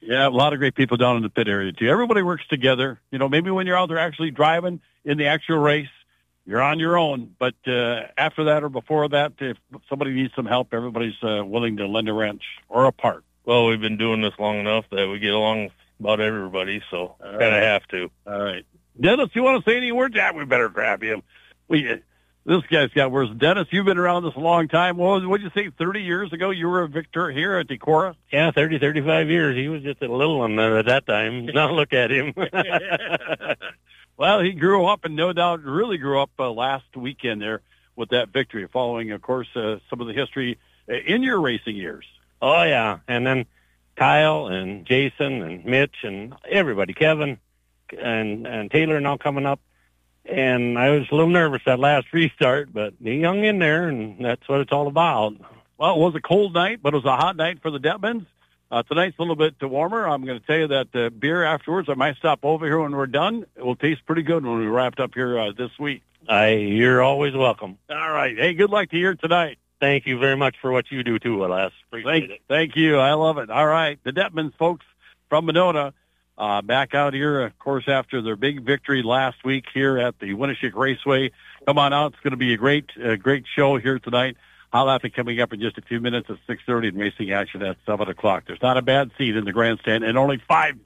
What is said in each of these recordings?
Yeah, a lot of great people down in the pit area, too. Everybody works together. You know, maybe when you're out there actually driving in the actual race, you're on your own. But after that or before that, if somebody needs some help, everybody's willing to lend a wrench or a part. Well, we've been doing this long enough that we get along with about everybody, so kind of have to. All right. Dennis, you want to say any words? Yeah, we better grab him. This guy's got worse. Dennis, you've been around this a long time. What did you say, 30 years ago you were a victor here at Decorah? Yeah, 35 years. He was just a little one at that time. Now look at him. Well, he grew up and no doubt really grew up last weekend there with that victory, following, of course, some of the history in your racing years. Oh, yeah. And then Kyle and Jason and Mitch and everybody, Kevin and Taylor now coming up. And I was a little nervous that last restart, but he hung in there, and that's what it's all about. Well, it was a cold night, but it was a hot night for the Detmans. Tonight's a little bit warmer. I'm going to tell you that beer afterwards, I might stop over here when we're done. It will taste pretty good when we wrapped up here this week. You're always welcome. All right. Hey, good luck to you tonight. Thank you very much for what you do, too, Elias. Appreciate it. Thank you. I love it. All right. The Detmans, folks, from Monona, back out here, of course, after their big victory last week here at the Winneshiek Raceway. Come on out. It's going to be a great show here tonight. I'll have it coming up in just a few minutes at 6:30 and racing action at 7 o'clock. There's not a bad seat in the grandstand, and only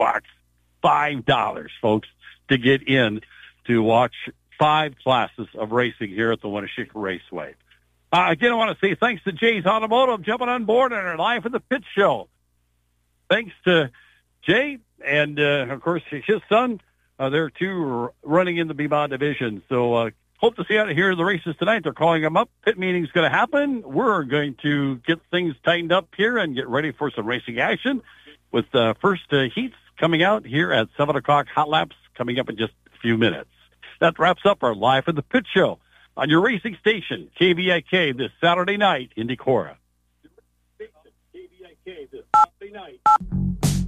$5, folks, to get in to watch 5 classes of racing here at the Winneshiek Raceway. Again, I want to say thanks to Jay's Automotive jumping on board on our Live in the Pit show. Thanks to Jay and, of course, his son. They're two running in the B-Mod division. So hope to see you out here in the races tonight. They're calling them up. Pit meeting's going to happen. We're going to get things tightened up here and get ready for some racing action with first heats coming out here at 7 o'clock. Hot laps coming up in just a few minutes. That wraps up our Live in the Pit show on your racing station, KVIK, this Saturday night in Decorah. KVIK this Saturday night.